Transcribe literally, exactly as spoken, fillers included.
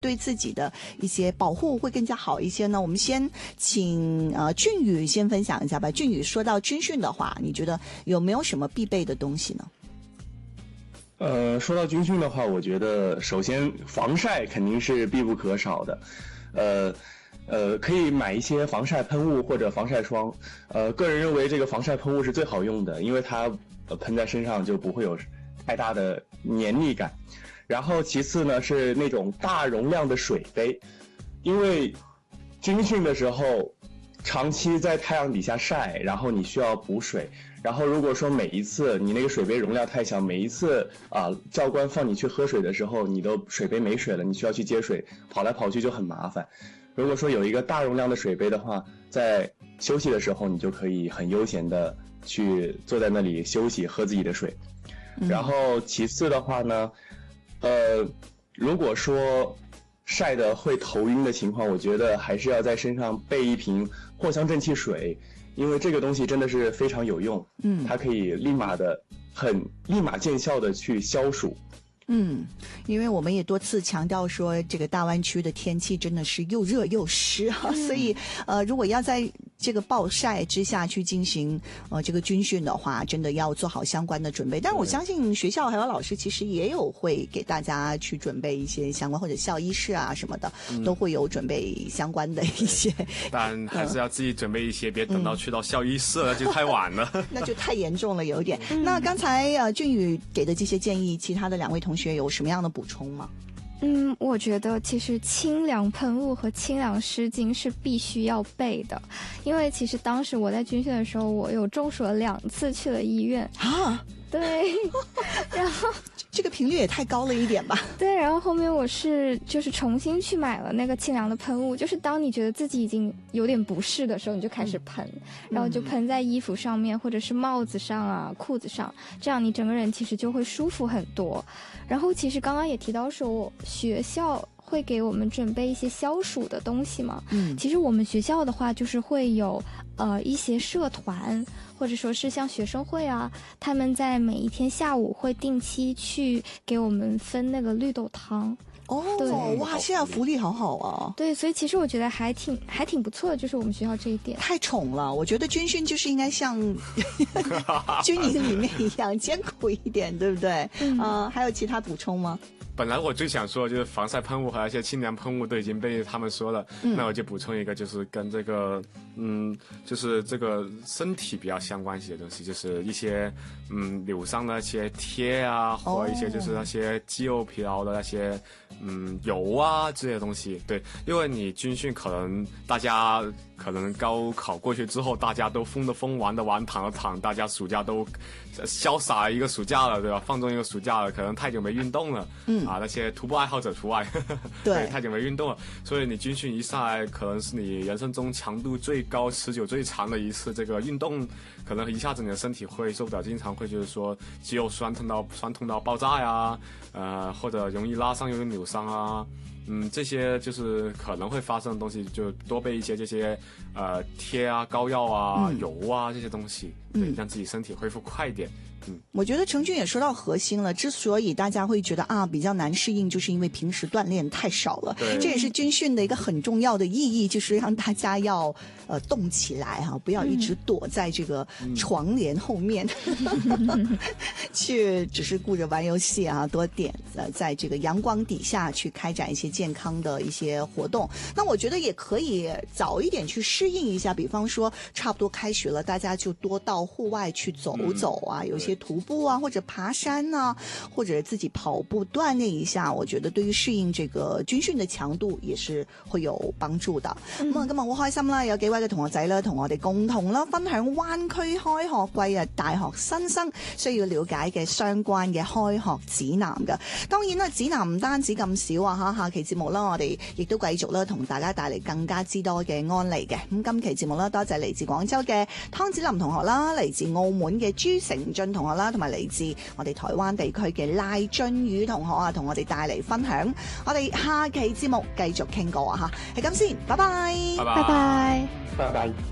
对自己的一些保護會更加好一些呢？我們先請呃俊宇先分享一下吧。俊宇，說到軍訓的話，你覺得有沒有什麼必備的東西呢？ 呃，說到軍訓的話，我覺得首先防曬肯定是必不可少的。呃呃，可以買一些防曬噴霧或者防曬霜。呃，個人認為這個防曬噴霧是最好用的，因為它呃噴在身上就不會有太大的黏膩感。然後其次呢是那種大容量的水杯，因為軍訓的時候長期在太陽底下曬，然後你需要補水，然後如果說每一次你那個水杯容量太小，每一次啊、呃、教官放你去喝水的時候，你的水杯沒水了，你需要去接水，跑來跑去就很麻煩。如果說有一個大容量的水杯的話，在休息的時候你就可以很悠閒的去坐在那裡休息，喝自己的水。然後其次的話呢，呃，如果說曬得會頭暈的情況，我覺得還是要在身上備一瓶藿香正氣水，因為這個東西真的是非常有用，嗯，它可以立馬的、很立馬見效的去消暑。 嗯，因為我們也多次強調說，這個大灣區的天氣真的是又熱又濕哈、啊，所以呃，如果要在這個暴曬之下去進行呃這個軍訓的話，真的要做好相關的準備。但是我相信學校還有老師其實也有會給大家去準備一些相關，或者校醫室啊什麼的、嗯、都會有準備相關的一些。 但還是要自己準備一些，嗯、別等到去到校醫室了、嗯、就太晚了， 那就太嚴重了有點。嗯、那剛才呃俊宇給的這些建議，其他的兩位同學有什麼樣的補充嗎？ 嗯，我覺得其實清涼噴霧和清涼濕巾是必須要備的，因為其實當時我在軍訓的時候，我有中暑了兩次去了醫院啊。對，然後這個頻率也太高了一點吧？ 對，然後後面我是就是重新去買了那個清涼的噴霧，就是當你覺得自己已經有點不適的時候，你就開始噴，嗯、然後就噴在衣服上面或者是帽子上啊、褲子上，這樣你整個人其實就會舒服很多。然後其實剛剛也提到說學校會給我們準備一些消暑的東西嘛，嗯，其實我們學校的話就是會有呃一些社團，或者說是像學生會啊，他們在每一天下午會定期去給我們分那個綠豆湯。 哦，對，哇，現在福利好好啊。 對，所以其實我覺得還挺還挺不錯的，就是我們學校這一點。 太寵了，我覺得軍訓就是應該像軍營裏面一樣艱苦一點，對不對？嗯、呃，還有其他補充嗎？ 本來我最想說的就是防曬噴霧和一些清涼噴霧都已經被他們說了，嗯、那我就補充一個，就是跟這個嗯，就是這個身體比較相關係的東西，就是一些嗯扭傷的一些貼啊，或者一些就是那些肌肉疲勞的那些嗯油啊這些東西。對，因為你軍訓可能大家可能高考過去之後，大家都瘋的瘋，玩的玩，躺的躺，大家暑假都瀟灑一個暑假了，對吧？放縱一個暑假了，可能太久沒運動了，嗯啊，那些徒步愛好者除外，呵呵對，對，太久沒運動了，所以你軍訓一上來，可能是你人生中強度最高、持久最長的一次這個運動，可能一下子你的身體會受不了，經常會就是說肌肉酸痛到酸痛到爆炸呀，呃，或者容易拉傷、容易扭傷啊。嗯，這些就是可能會發生的東西，就多備一些這些呃貼啊、膏藥啊、嗯、油啊這些東西，對，讓自己身體恢復快一點。嗯， 我覺得成軍也說到核心了，之所以大家會覺得啊比較難適應，就是因為平時鍛鍊太少了。對，這也是軍訓的一個很重要的意義，就是讓大家要呃動起來哈、啊，不要一直躲在這個床簾後面，嗯、去只是顧着玩遊戲啊，多點呃在這個陽光底下去開展一些健康的一些活動。那我覺得也可以早一點去適應一下，比方說差不多開學了，大家就多到戶外去走走啊，嗯、有些徒步啊，或者爬山啊，或者自己跑步鍛鍊一下，我覺得對於適應這個軍訓的強度也是會有幫助的。咁啊、嗯，今日好開心啦，有幾位嘅同學仔啦，同我哋共同啦分享灣區開學季啊，大學新生需要了解嘅相關嘅開學指南嘅。當然啦，指南唔單止咁少啊吓，下期節目啦，我哋亦都繼續啦，同大家帶嚟更加之多嘅安利嘅。咁今期節目啦，多謝嚟自廣州嘅湯子霖同學啦，嚟自澳門嘅朱成俊同學啦，同埋嚟自我哋台灣地區嘅賴俊宇同學啊，同我哋帶嚟分享。我哋下期節目繼續傾過啊吓，係咁先，拜拜， 拜拜， 拜拜， 拜拜。